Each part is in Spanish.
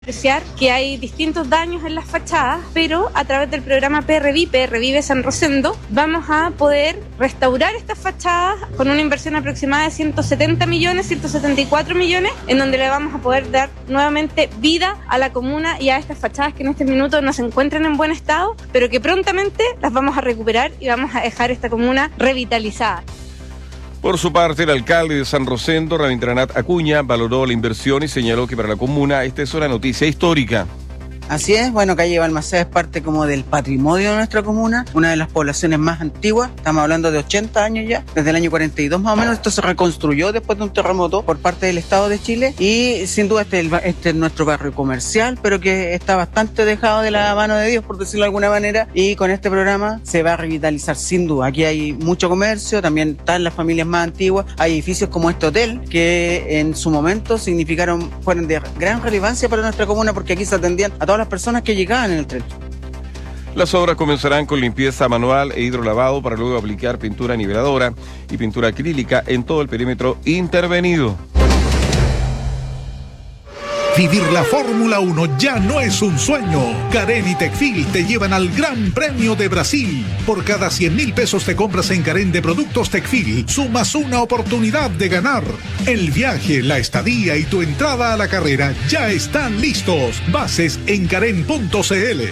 Apreciar que hay distintos daños en las fachadas, pero a través del programa Revive San Rosendo, vamos a poder restaurar estas fachadas con una inversión aproximada de 170 millones, 174 millones, en donde le vamos a poder dar nuevamente vida a la comuna y a estas fachadas que en este minuto no se encuentran en buen estado, pero que prontamente las vamos a recuperar y vamos a dejar esta comuna revitalizada. Por su parte, el alcalde de San Rosendo, Rabindranath Acuña, valoró la inversión y señaló que para la comuna esta es una noticia histórica. Así es, bueno, Calle Balmaceda es parte como del patrimonio de nuestra comuna, una de las poblaciones más antiguas, estamos hablando de 80 años ya, desde el año 42 más o menos. Esto se reconstruyó después de un terremoto por parte del Estado de Chile y sin duda este es nuestro barrio comercial, pero que está bastante dejado de la mano de Dios, por decirlo de alguna manera, y con este programa se va a revitalizar sin duda. Aquí hay mucho comercio, también están las familias más antiguas, hay edificios como este hotel que en su momento fueron de gran relevancia para nuestra comuna porque aquí se atendían a todas las personas que llegaban en el tren. Las obras comenzarán con limpieza manual e hidrolavado para luego aplicar pintura niveladora y pintura acrílica en todo el perímetro intervenido. Vivir la Fórmula 1 ya no es un sueño. Carén y Tecfil te llevan al Gran Premio de Brasil. Por cada 100,000 pesos te compras en Carén de productos Tecfil, sumas una oportunidad de ganar. El viaje, la estadía y tu entrada a la carrera ya están listos. Bases en carén.cl.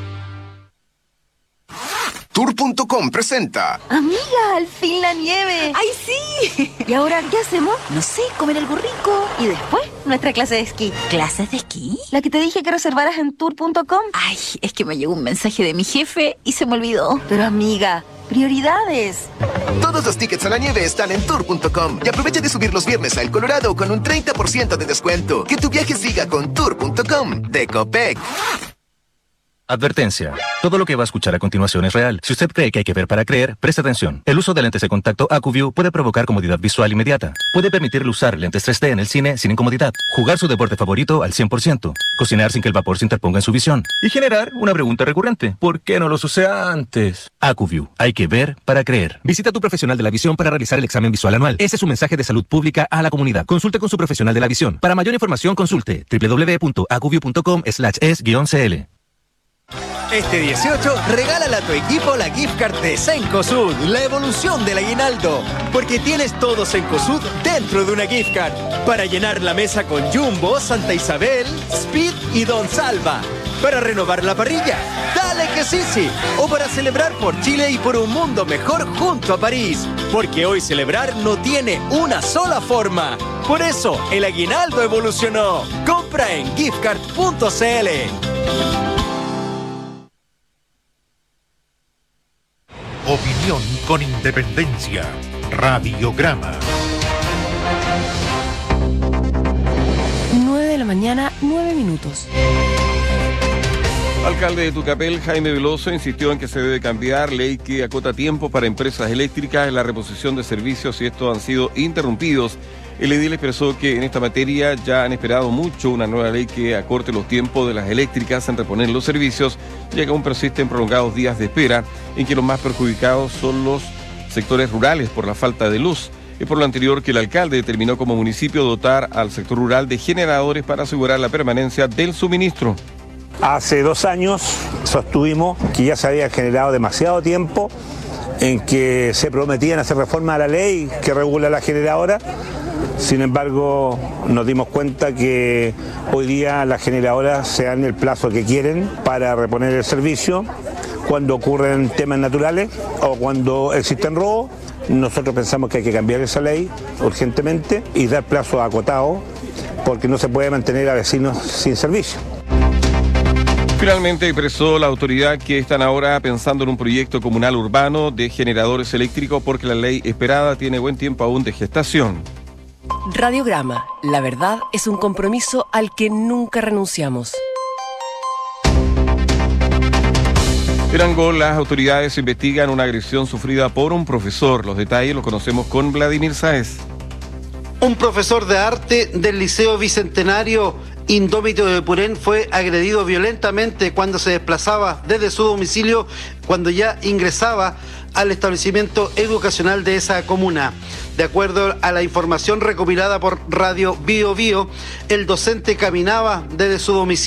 Tour.com presenta. Amiga, al fin la nieve. ¡Ay, sí! ¿Y ahora qué hacemos? No sé, comer algo rico. Y después, nuestra clase de esquí. ¿Clases de esquí? La que te dije que reservaras en Tour.com. Ay, es que me llegó un mensaje de mi jefe y se me olvidó. Pero amiga, prioridades. Todos los tickets a la nieve están en Tour.com. Y aprovecha de subir los viernes a El Colorado con un 30% de descuento. Que tu viaje siga con Tour.com de Copec. Advertencia. Todo lo que va a escuchar a continuación es real. Si usted cree que hay que ver para creer, preste atención. El uso de lentes de contacto AcuView puede provocar comodidad visual inmediata. Puede permitirle usar lentes 3D en el cine sin incomodidad. Jugar su deporte favorito al 100%. Cocinar sin que el vapor se interponga en su visión. Y generar una pregunta recurrente. ¿Por qué no los usé antes? AcuView. Hay que ver para creer. Visita a tu profesional de la visión para realizar el examen visual anual. Ese es un mensaje de salud pública a la comunidad. Consulte con su profesional de la visión. Para mayor información, consulte www.acuview.com/es-cl. Este 18, regálale a tu equipo la gift card de Cencosud, la evolución del aguinaldo. Porque tienes todo Cencosud dentro de una gift card. Para llenar la mesa con Jumbo, Santa Isabel, Speed y Don Salva. Para renovar la parrilla, dale que sí. O para celebrar por Chile y por un mundo mejor junto a París. Porque hoy celebrar no tiene una sola forma. Por eso, el aguinaldo evolucionó. Compra en giftcard.cl. Opinión con independencia. Radiograma. 9 de la mañana, 9 minutos. Alcalde de Tucapel, Jaime Veloso, insistió en que se debe cambiar ley que acota tiempo para empresas eléctricas en la reposición de servicios y estos han sido interrumpidos. El edil expresó que en esta materia ya han esperado mucho una nueva ley que acorte los tiempos de las eléctricas en reponer los servicios, ya que aún persisten prolongados días de espera, en que los más perjudicados son los sectores rurales por la falta de luz. Es por lo anterior que el alcalde determinó como municipio dotar al sector rural de generadores para asegurar la permanencia del suministro. Hace 2 años sostuvimos que ya se había generado demasiado tiempo en que se prometían hacer reforma a la ley que regula la generadora. Sin embargo, nos dimos cuenta que hoy día las generadoras se dan el plazo que quieren para reponer el servicio cuando ocurren temas naturales o cuando existen robos. Nosotros pensamos que hay que cambiar esa ley urgentemente y dar plazos acotados porque no se puede mantener a vecinos sin servicio. Finalmente expresó la autoridad que están ahora pensando en un proyecto comunal urbano de generadores eléctricos porque la ley esperada tiene buen tiempo aún de gestación. Radiograma. La verdad es un compromiso al que nunca renunciamos. En Angol, las autoridades investigan una agresión sufrida por un profesor. Los detalles los conocemos con Vladimir Sáez. Un profesor de arte del Liceo Bicentenario Indómito de Purén fue agredido violentamente cuando se desplazaba desde su domicilio, cuando ya ingresaba al establecimiento educacional de esa comuna. De acuerdo a la información recopilada por Radio Bio Bio, el docente caminaba desde su domicilio